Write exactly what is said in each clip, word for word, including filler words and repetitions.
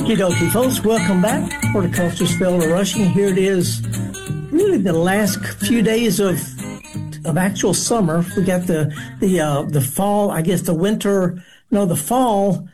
Okie dokie, folks. Welcome back. Horticulture Spell of Rushing. Here it is. Really, the last few days of of actual summer. We got the the uh, the fall. I guess the winter. No, the fall.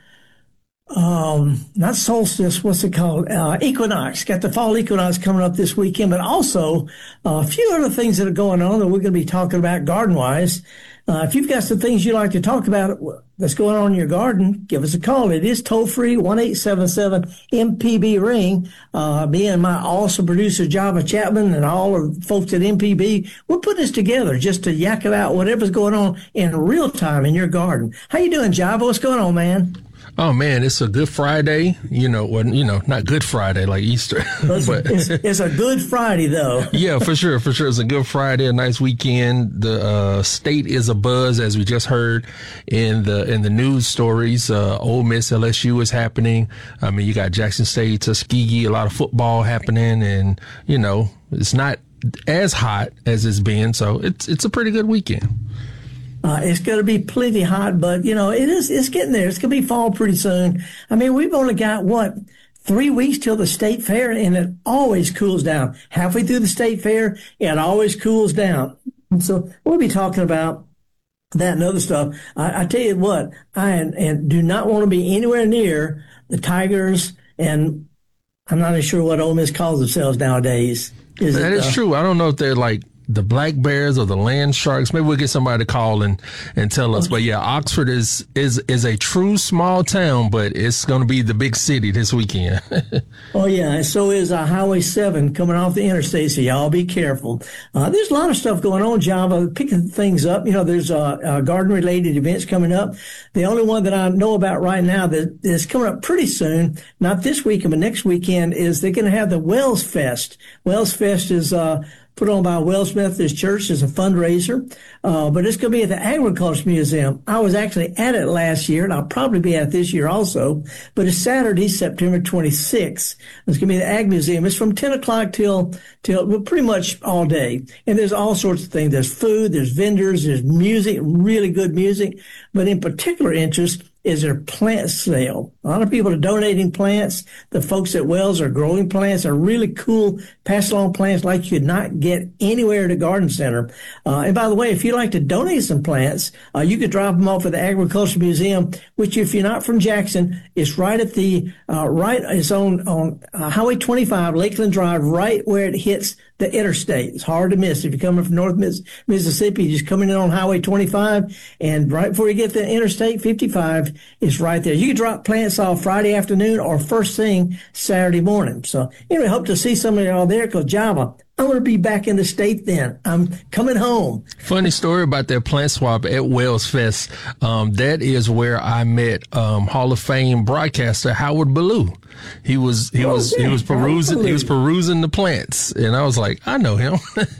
Um, not solstice. What's it called? Uh, equinox. Got the fall equinox coming up this weekend, but also uh, a few other things that are going on that we're going to be talking about garden wise. Uh, if you've got some things you'd like to talk about that's going on in your garden, give us a call. It is toll-free, one eight seven seven M P B ring. Uh, me and my awesome producer, Java Chapman, and all of the folks at M P B, we're putting this together just to yak about whatever's going on in real time in your garden. How you doing, Java? What's going on, man? Oh man, it's a Good Friday. You know, well, you know, not Good Friday like Easter, it's, but it's, it's a Good Friday though. Yeah, for sure, for sure. It's a Good Friday, a nice weekend. The uh, state is abuzz, as we just heard in the in the news stories. Uh, Ole Miss, L S U is happening. I mean, you got Jackson State, Tuskegee, a lot of football happening, and you know, it's not as hot as it's been, so it's it's a pretty good weekend. Uh, it's going to be plenty hot, but, you know, it is, it's getting there. It's going to be fall pretty soon. I mean, we've only got, what, three weeks till the state fair, and it always cools down. Halfway through the state fair, it always cools down. And so we'll be talking about that and other stuff. I, I tell you what, I and, and do not want to be anywhere near the Tigers, and I'm not even sure what Ole Miss calls themselves nowadays. Is that it, is uh, true. I don't know if they're like the Black Bears or the Land Sharks. Maybe we'll get somebody to call and, and tell us. But yeah, Oxford is, is, is a true small town, but it's going to be the big city this weekend. Oh yeah. And so is uh, Highway seven coming off the interstate. So y'all be careful. Uh, there's a lot of stuff going on, Java, picking things up. You know, there's uh, uh garden related events coming up. The only one that I know about right now that is coming up pretty soon, not this weekend, but next weekend, is they're going to have the Wells Fest. Wells Fest is, uh, put on by Wells Methodist Church as a fundraiser, uh, but it's going to be at the Agriculture Museum. I was actually at it last year, and I'll probably be at it this year also, but it's Saturday, September twenty-sixth. It's going to be the Ag Museum. It's from ten o'clock till, till well, pretty much all day, and there's all sorts of things. There's food, there's vendors, there's music, really good music, but in particular interest is their plant sale. A lot of people are donating plants. The folks at Wells are growing plants, are really cool pass along plants like you could not get anywhere at a garden center. Uh, and by the way, if you'd like to donate some plants, uh, you could drop them off at the Agriculture Museum, which if you're not from Jackson, it's right at the, uh, right, it's on, on uh, Highway twenty-five, Lakeland Drive, right where it hits the interstate. It's hard to miss. If you're coming from North Miss- Mississippi, you're just coming in on Highway twenty-five, and right before you get to Interstate fifty-five, it's right there. You can drop plants off Friday afternoon or first thing Saturday morning. So anyway, hope to see some of y'all there, because Java, I'm going to be back in the state then. I'm coming home. Funny story about that plant swap at Wells Fest. Um, that is where I met um, Hall of Fame broadcaster Howard Ballou. He was he Oh, was yeah, he was perusing Howard he was perusing the plants, and I was like, I know him.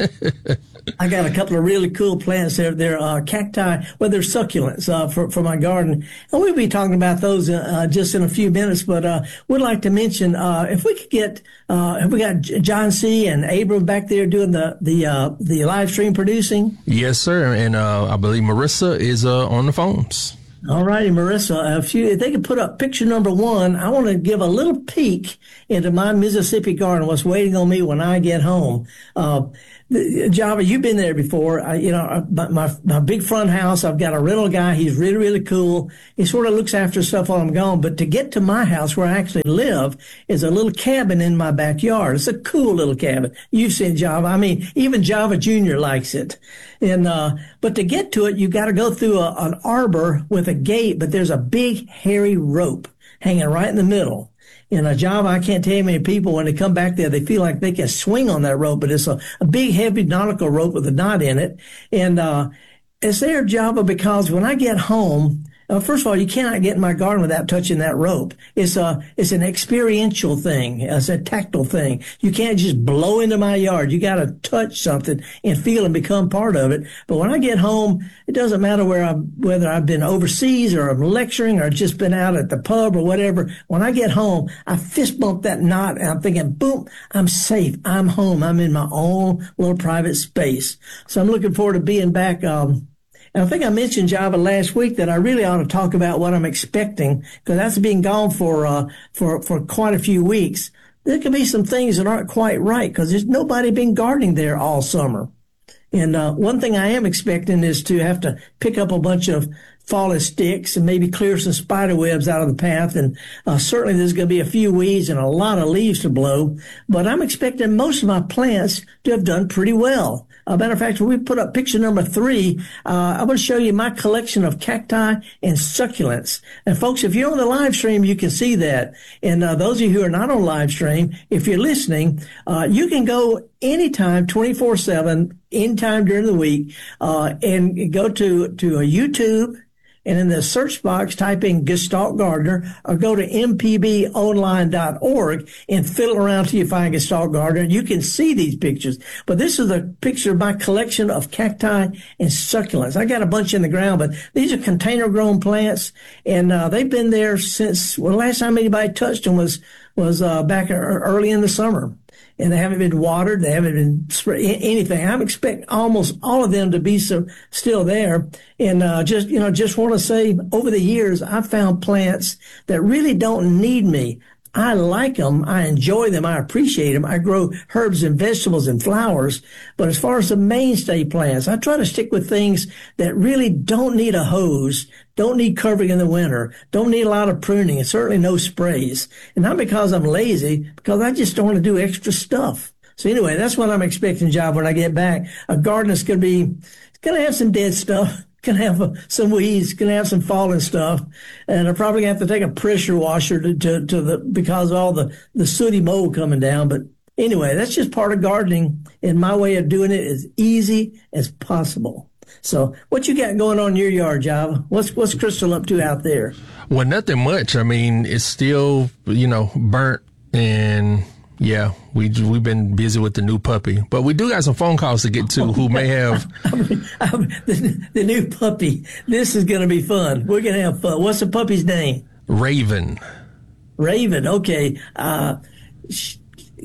I got a couple of really cool plants there. They're uh, cacti, well, they're succulents uh, for for my garden, and we'll be talking about those uh, just in a few minutes. But uh, we'd like to mention uh, if we could get uh, if we got John C. and Abram back there doing the the uh, the live stream producing. Yes, sir, and uh, I believe Marissa is uh, on the phones. All righty, Marissa, if you, if they could put up picture number one, I want to give a little peek into my Mississippi garden, what's waiting on me when I get home. Uh, Java, you've been there before. I, you know, my, my, my big front house, I've got a rental guy. He's really, really cool. He sort of looks after stuff while I'm gone. But to get to my house where I actually live is a little cabin in my backyard. It's a cool little cabin. You've seen Java. I mean, even Java Junior likes it. And, uh, but to get to it, you got to go through a, an arbor with a gate, but there's a big hairy rope hanging right in the middle. In a Java, I can't tell you how many people, when they come back there, they feel like they can swing on that rope, but it's a, a big, heavy nautical rope with a knot in it. And uh it's there, Java, because when I get home, uh, first of all, you cannot get in my garden without touching that rope. It's a, it's an experiential thing. It's a tactile thing. You can't just blow into my yard. You got to touch something and feel and become part of it. But when I get home, it doesn't matter where I, whether I've been overseas or I'm lecturing or just been out at the pub or whatever. When I get home, I fist bump that knot and I'm thinking, boom, I'm safe. I'm home. I'm in my own little private space. So I'm looking forward to being back, um, And I think I mentioned, Java, last week that I really ought to talk about what I'm expecting, because that's been gone for, uh, for, for quite a few weeks. There could be some things that aren't quite right because there's nobody been gardening there all summer. And, uh, one thing I am expecting is to have to pick up a bunch of fallen sticks and maybe clear some spider webs out of the path. And uh, certainly there's going to be a few weeds and a lot of leaves to blow. But I'm expecting most of my plants to have done pretty well. As a matter of fact, when we put up picture number three, uh, I'm going to show you my collection of cacti and succulents. And folks, if you're on the live stream, you can see that. And uh, those of you who are not on live stream, if you're listening, uh, you can go anytime, twenty-four seven, anytime during the week, uh, and go to, to a YouTube. And in the search box, type in Gestalt Gardener or go to m p b online dot org and fiddle around till you find Gestalt Gardener. You can see these pictures. But this is a picture of my collection of cacti and succulents. I got a bunch in the ground, but these are container grown plants. And, uh, they've been there since, well, last time anybody touched them was, was, uh, back early in the summer. And they haven't been watered. They haven't been sprayed, anything. I expect almost all of them to be so, still there. And, uh, just, you know, just want to say over the years, I've found plants that really don't need me. I like them. I enjoy them. I appreciate them. I grow herbs and vegetables and flowers. But as far as the mainstay plants, I try to stick with things that really don't need a hose, don't need covering in the winter, don't need a lot of pruning, and certainly no sprays. And not because I'm lazy, because I just don't want to do extra stuff. So anyway, that's what I'm expecting, Job, when I get back. A gardener's going to be, it's going to have some dead stuff. Gonna have uh, some weeds, gonna have some fallen stuff, and I'm probably gonna have to take a pressure washer to, to, to the, because of all the, the sooty mold coming down. But anyway, that's just part of gardening, and my way of doing it is easy as possible. So what you got going on in your yard, Java? What's, what's Crystal up to out there? Well, nothing much. I mean, it's still, you know, burnt, and yeah, we, we've been busy with the new puppy, but we do got some phone calls to get to who may have I mean, I mean, the, the new puppy. This is going to be fun. We're going to have fun. What's the puppy's name? Raven. Raven. Okay. Uh, sh-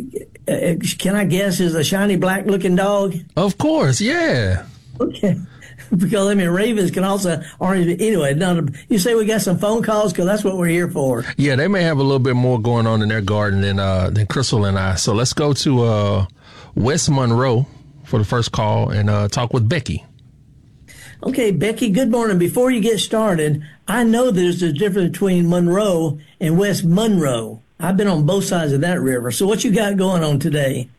uh, can I guess is a shiny black looking dog? Of course. Yeah. Okay. Because I mean, ravens can also orange. Anyway, none of, you say we got some phone calls because that's what we're here for. Yeah, they may have a little bit more going on in their garden than uh, than Crystal and I. So let's go to uh, West Monroe for the first call and uh, talk with Becky. Okay, Becky. Good morning. Before you get started, I know there's a difference between Monroe and West Monroe. I've been on both sides of that river. So what you got going on today?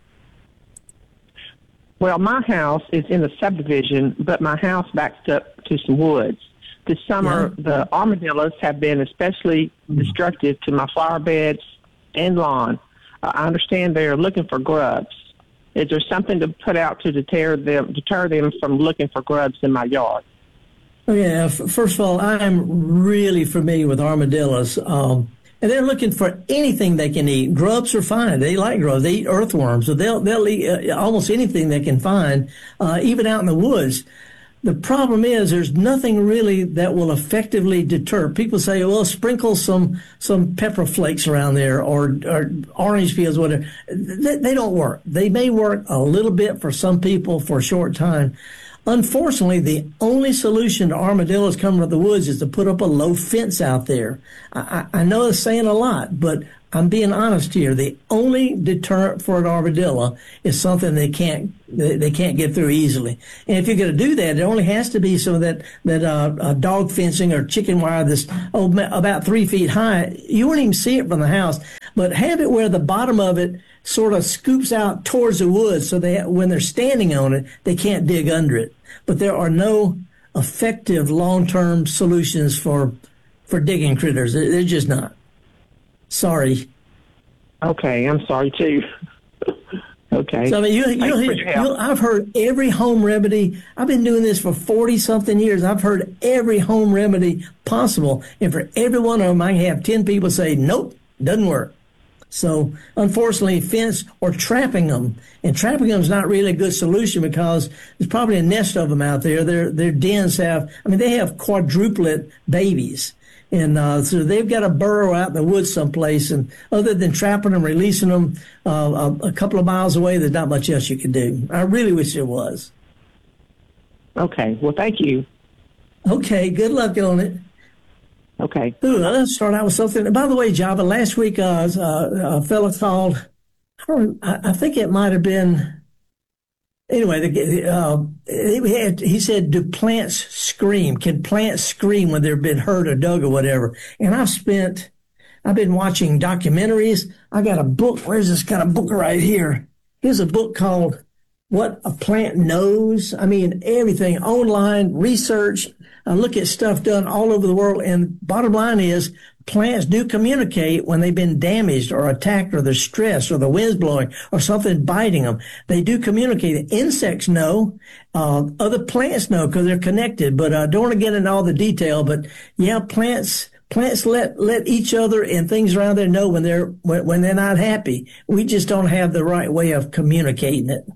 Well, my house is in a subdivision, but my house backs up to some woods. This summer, yeah. the armadillos have been especially mm. destructive to my flower beds and lawn. Uh, I understand they are looking for grubs. Is there something to put out to deter them, deter them from looking for grubs in my yard? Oh, yeah. First of all, I'm really familiar with armadillos. Um, And they're looking for anything they can eat. Grubs are fine. They like grubs. They eat earthworms. So they'll, they'll eat uh, almost anything they can find, uh, even out in the woods. The problem is there's nothing really that will effectively deter. People say, well, sprinkle some, some pepper flakes around there or, or orange peels, whatever. They, they don't work. They may work a little bit for some people for a short time. Unfortunately, the only solution to armadillos coming to the woods is to put up a low fence out there. I, I know it's saying a lot, but I'm being honest here. The only deterrent for an armadillo is something they can't they can't get through easily. And if you're going to do that, it only has to be some of that that uh, uh, dog fencing or chicken wire that's oh, about three feet high. You won't even see it from the house, but have it where the bottom of it sort of scoops out towards the woods, so they when they're standing on it, they can't dig under it. But there are no effective long-term solutions for for digging critters. They're just not. Sorry. Okay, I'm sorry too. Okay. So I mean, you, you, you, you, I've heard every home remedy. I've been doing this for forty something years. I've heard every home remedy possible, and for every one of them, I have ten people say, "Nope, doesn't work." So, unfortunately, fence or trapping them. And trapping them is not really a good solution because there's probably a nest of them out there. Their their dens have, I mean, they have quadruplet babies. And uh, so they've got to burrow out in the woods someplace. And other than trapping them, releasing them uh, a, a couple of miles away, there's not much else you can do. I really wish there was. Okay. Well, thank you. Okay, good luck on it. Okay. Ooh, let's start out with something. By the way, Java, last week uh, a fellow called, I, don't, I think it might have been, anyway, the, uh, he, had, he said, do plants scream? Can plants scream when they've been hurt or dug or whatever? And I've spent, I've been watching documentaries. I got a book. Where's this kind of book right here? Here's a book called What a Plant Knows. I mean, everything online, research. I look at stuff done all over the world. And bottom line is plants do communicate when they've been damaged or attacked or they're stressed or the wind's blowing or something biting them. They do communicate. Insects know. Uh, other plants know because they're connected. But I uh, don't want to get into all the detail. But yeah, plants... Plants let, let each other and things around there know when they're when, when they're not happy. We just don't have the right way of communicating it.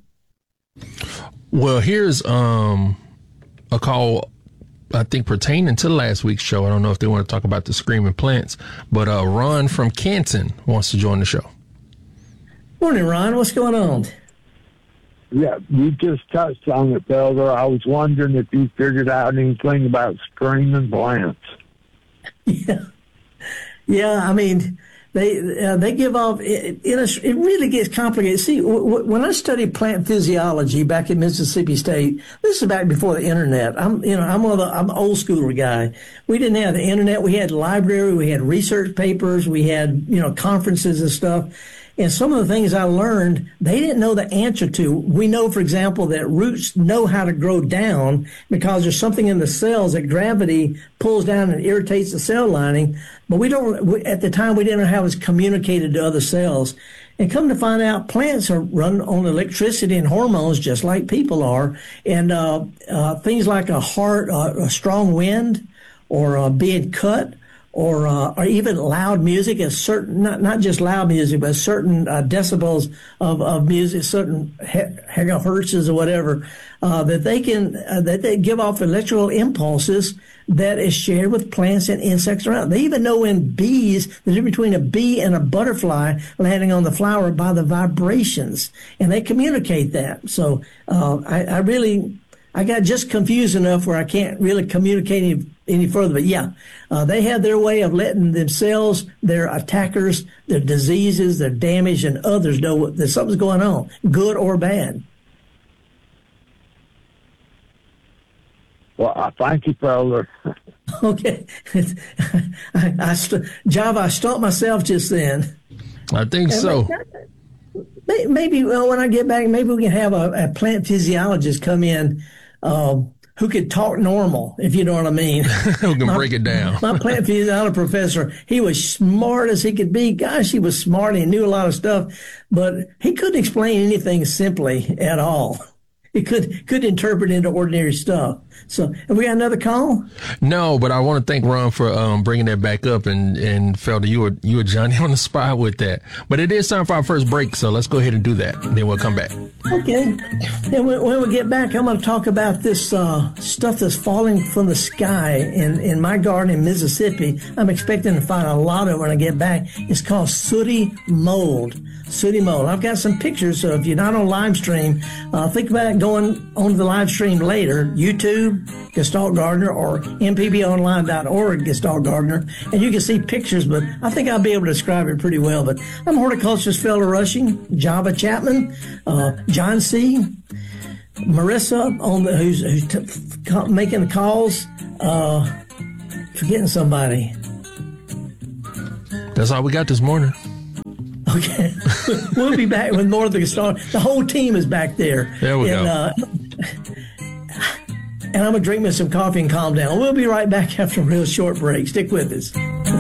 Well, here's um a call, I think, pertaining to last week's show. I don't know if they want to talk about the screaming plants, but uh, Ron from Canton wants to join the show. Morning, Ron. What's going on? Yeah, you just touched on it, Felder. I was wondering if you figured out anything about screaming plants. Yeah, yeah. I mean, they uh, they give off. It, it, it really gets complicated. See, w- w- when I studied plant physiology back at Mississippi State, this is back before the internet. I'm, you know, I'm one of the, I'm an old schooler guy. We didn't have the internet. We had library. We had research papers. We had, you know, conferences and stuff. And some of the things I learned, they didn't know the answer to. We know, for example, that roots know how to grow down because there's something in the cells that gravity pulls down and irritates the cell lining. But we don't, we, at the time, we didn't know how it was communicated to other cells. And come to find out, plants are run on electricity and hormones just like people are. And uh, uh, things like a heart, uh, a strong wind, or uh, being cut, or uh, or even loud music, a certain not not just loud music, but certain uh, decibels of, of music, certain megahertzes or whatever, uh, that they can uh, that they give off electrical impulses that is shared with plants and insects around. They even know in bees the difference between a bee and a butterfly landing on the flower by the vibrations, and they communicate that. So uh, I, I really. I got just confused enough where I can't really communicate any, any further. But yeah, uh, they have their way of letting themselves, their attackers, their diseases, their damage, and others know that something's going on, good or bad. Well, I thank you, Felder. Okay. I, I st- Java, I stumped myself just then. I think and so. Maybe, maybe well, when I get back, maybe we can have a, a plant physiologist come in uh, who could talk normal, if you know what I mean. Who can my, break it down. My plant physiology professor, he was smart as he could be. Gosh, he was smart. He knew a lot of stuff, but he couldn't explain anything simply at all. He could could interpret into ordinary stuff. So, have we got another call? No, but I want to thank Ron for um, bringing that back up, and and Felder, you were you were Johnny on the spot with that. But it is time for our first break, so let's go ahead and do that. And then we'll come back. Okay. And when, when we get back, I'm going to talk about this uh, stuff that's falling from the sky in in my garden in Mississippi. I'm expecting to find a lot of it when I get back. It's called sooty mold. Sooty mold. I've got some pictures, so if you're not on live stream, uh, think about going on the live stream later. YouTube, Gestalt Gardener, or m p b online dot org, Gestalt Gardener, and you can see pictures, but I think I'll be able to describe it pretty well. But I'm horticulturist Felder Rushing, Java Chapman, uh, John C., Marissa, on the, who's, who's t- making the calls, uh, forgetting somebody. That's all we got this morning. Okay. We'll be back with more of the Gestalt. The whole team is back there. There we and, go. Uh, and I'm going to drink me some coffee and calm down. We'll be right back after a real short break. Stick with us.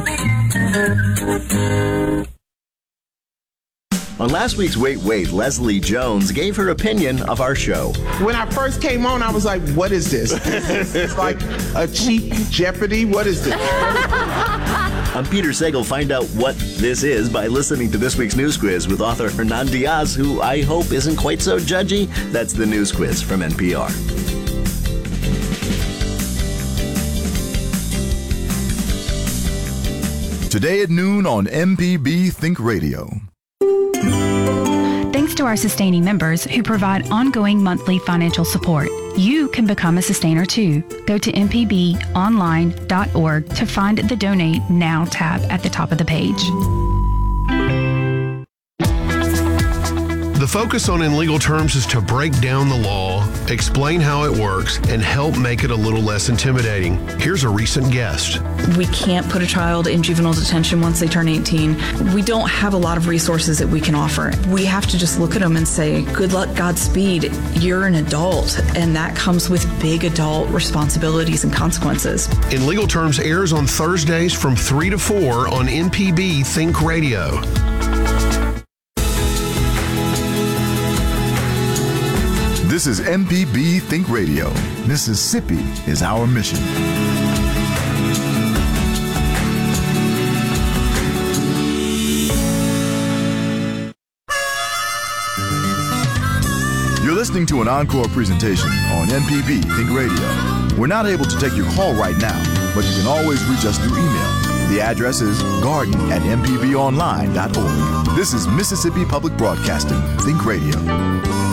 On last week's Wait, Wait, Leslie Jones gave her opinion of our show. When I first came on, I was like, what is this? It's like a cheap Jeopardy. What is this? I'm Peter Sagal. Find out what this is by listening to this week's News Quiz with author Hernan Diaz, who I hope isn't quite so judgy. That's the News Quiz from N P R. Today at noon on M P B Think Radio. Thanks to our sustaining members who provide ongoing monthly financial support. You can become a sustainer too. Go to m p b online dot org to find the Donate Now tab at the top of the page. The focus on In Legal Terms is to break down the law, explain how it works, and help make it a little less intimidating. Here's a recent guest. We can't put a child in juvenile detention once they turn eighteen. We don't have a lot of resources that we can offer. We have to just look at them and say, good luck, Godspeed. You're an adult, and that comes with big adult responsibilities and consequences. In Legal Terms airs on Thursdays from three to four on M P B Think Radio. This is M P B Think Radio. Mississippi is our mission. You're listening to an encore presentation on M P B Think Radio. We're not able to take your call right now, but you can always reach us through email. The address is garden at m p b online dot org. This is Mississippi Public Broadcasting Think Radio.